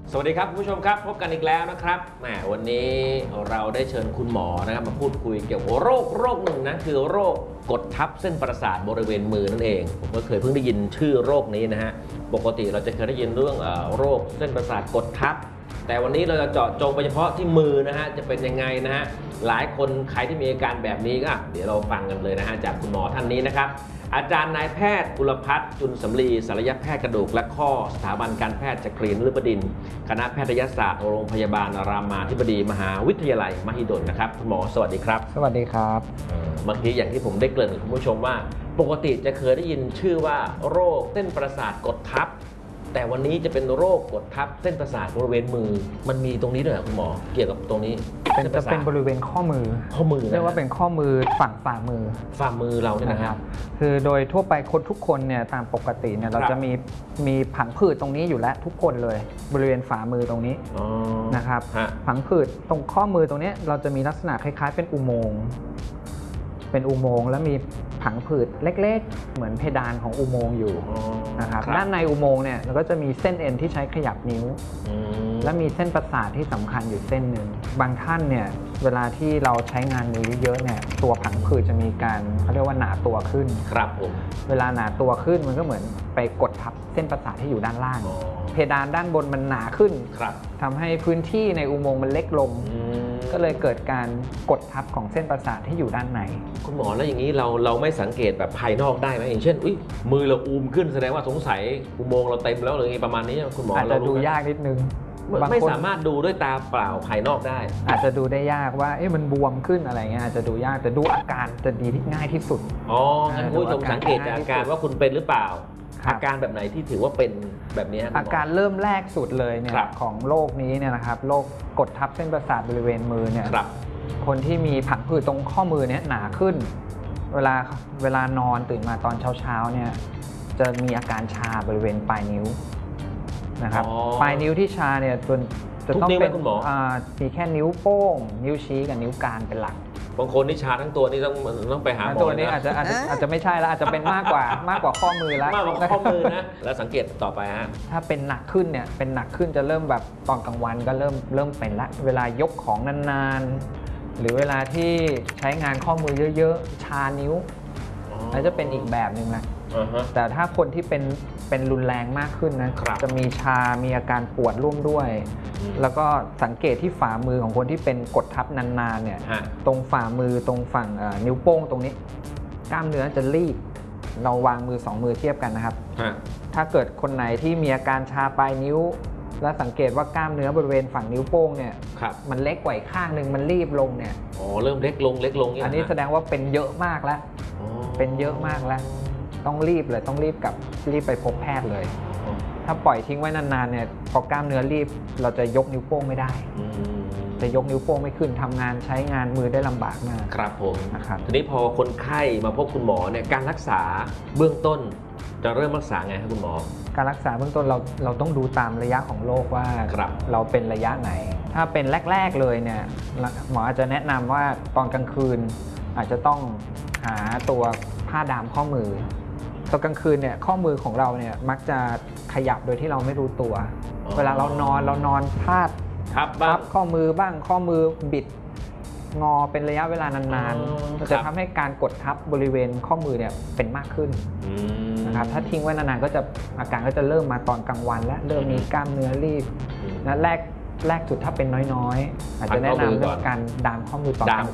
สวัสดีครับคุณผู้ชมครับพบกันอีกแล้วนะครับแหมวันนี้เราได้เชิญคุณหมอนะครับมาพูดคุยเกี่ยวกับโรคหนึ่งนะคือโรคกดทับเส้นประสาทบริเวณมือนั่นเองผมก็เคยเพิ่งได้ยินชื่อโรคนี้นะฮะปกติเราจะเคยได้ยินเรื่องโรคเส้นประสาทกดทับแต่วันนี้เราจะเจาะจงไปเฉพาะที่มือนะฮะจะเป็นยังไงนะฮะหลายคนใครที่มีอาการแบบนี้ก็เดี๋ยวเราฟังกันเลยนะฮะจากคุณหมอท่านนี้นะครับอาจารย์นายแพทย์กุลพัฒน์จุลสำลีศัลยแพทย์กระดูกและข้อสถาบันการแพทย์จักรีนฤบดินทร์คณะแพทยศาสตร์โรงพยาบาลรามาธิบดีมหาวิทยาลัยมหิดลนะครับคุณหมอสวัสดีครับสวัสดีครับเมื่อกี้อย่างที่ผมได้เกริ่นกับคุณผู้ชมว่าปกติจะเคยได้ยินชื่อว่าโรคเส้นประสาทกดทับแต่วันนี้จะเป็นโรคกดทับเส้นประสาทบริเวณมือมันมีตรงนี้ด้วยเหรอคุณหมอเกี่ยวกับตรงนี้จะเป็นบริเวณข้อมือเรียกว่าเป็นข้อมือฝั่งฝ่ามือเราเนี่ยนะครับคือโดยทั่วไปคนทุกคนเนี่ยตามปกติเนี่ยเราจะมีผังผืดตรงนี้อยู่แล้วทุกคนเลยบริเวณฝ่ามือตรงนี้นะครับผังผืดตรงข้อมือตรงนี้เราจะมีลักษณะคล้ายๆเป็นอุโมงค์แล้วมีผังผืดเล็กๆเหมือนเพดานของอุโมงค์อยู่นะครับด้านในอุโมงค์เนี่ยเราก็จะมีเส้นเอ็นที่ใช้ขยับนิ้วและมีเส้นประสาทที่สำคัญอยู่เส้นหนึ่งบางท่านเนี่ยเวลาที่เราใช้งานนิ้วเยอะๆเนี่ยตัวผังผืดจะมีการเขาเรียกว่าหนาตัวขึ้นครับผมเวลาหนาตัวขึ้นมันก็เหมือนไปกดทับเส้นประสาทที่อยู่ด้านล่างเพดานด้านบนมันหนาขึ้นทำให้พื้นที่ในอุโมงค์มันเล็กลงก็เลยเกิดการกดทับของเส้นประสาทที่อยู่ด้านในคุณหมอแล้วอย่างนี้เราไม่สังเกตแบบภายนอกได้ไหมอย่างเช่นมือเราอูมขึ้นแสดงว่าสงสัยอุโมงค์เราเต็มแล้วหรือไงประมาณนี้คุณหมออาจจะดูยากนิดนึงไม่สามารถดูด้วยตาเปล่าภายนอกได้อาจจะดูได้ยากว่ามันบวมขึ้นอะไรเงี้ยอาจจะดูยากแต่ดูอาการจะดีที่ง่ายที่สุดงั้นคุณผู้ชมสังเกตจากอาการว่าคุณเป็นหรือเปล่าอาการแบบไหนที่ถือว่าเป็นแบบนี้อาการเริ่มแรกสุดเลยเนี่ยของโรคนี้เนี่ยนะครับโรคกดทับเส้นประสาทบริเวณมือเนี่ยคนที่มีผังผืดตรงข้อมือเนี่ยหนาขึ้นเวลานอนตื่นมาตอนเช้าเนี่ยจะมีอาการชาบริเวณปลายนิ้วนะครับปลายนิ้วที่ชาเนี่ยจะต้องเป็นมีแค่นิ้วโป้งนิ้วชี้กับนิ้วกลางเป็นหลักบางคนที่ชาทั้งตัวนี่ต้องไปหาหมอตัวนี้อาจจะไม่ใช่แล้วอาจจะเป็นมากกว่าข้อมือแล้วมากกว่าข้อมือนะแล้วสังเกตต่อไปฮะถ้าเป็นหนักขึ้นเนี่ยเป็นหนักขึ้นจะเริ่มแบบตอนกลางวันก็เริ่มเป็นละเวลายกของนานๆหรือเวลาที่ใช้งานข้อมือเยอะๆชานิ้วแล้วจะเป็นอีกแบบหนึ่งนะแต่ถ้าคนที่เป็นรุนแรงมากขึ้นนะจะมีชามีอาการปวดร่วมด้วยแล้วก็สังเกตที่ฝ่ามือของคนที่เป็นกดทับนานๆเนี่ยตรงฝ่ามือตรงฝั่งนิ้วโป้งตรงนี้กล้ามเนื้อจะรีบเราวางมือ2มือเทียบกันนะครับถ้าเกิดคนไหนที่มีอาการชาปลายนิ้วและสังเกตว่ากล้ามเนื้อบริเวณฝั่งนิ้วโป้งเนี่ยมันเล็กกว่าอีกข้างหนึ่งมันรีบลงเนี่ยเริ่มเล็กลงอันนี้แสดงว่าเป็นเยอะมากแล้วเป็นเยอะมากแล้วต้องรีบไปพบแพทย์เลยถ้าปล่อยทิ้งไว้นานๆเนี่ยพอกล้ามเนื้อรีบเราจะยกนิ้วโป้งไม่ได้จะยกนิ้วโป้งไม่ขึ้นทำงานใช้งานมือได้ลำบากมากครับผมนะครับทีนี้พอคนไข้มาพบคุณหมอเนี่ยการรักษาเบื้องต้นจะเริ่มรักษาไงครับคุณหมอการรักษาเบื้องต้นเราต้องดูตามระยะของโรคว่าเราเป็นระยะไหนถ้าเป็นแรกๆเลยเนี่ยหมออาจจะแนะนำว่าตอนกลางคืนอาจจะต้องหาตัวผ้าดามข้อมือตอนกลางคืนเนี่ยข้อมือของเราเนี่ยมักจะขยับโดยที่เราไม่รู้ตัวเวลาเรานอนพาดทับข้อมือบ้างข้อมือบิดงอเป็นระยะเวลานานๆจะทำให้การกดทับบริเวณข้อมือเนี่ยเป็นมากขึ้นนะครับถ้าทิ้งไว้นานๆก็จะอาการก็จะเริ่มมาตอนกลางวันและเริ่มมีกล้ามเนื้อรีบนะแรกสุดถ้าเป็นน้อยๆอาจจะแนะนำเรื่องการดามข้อมือตอนกลาง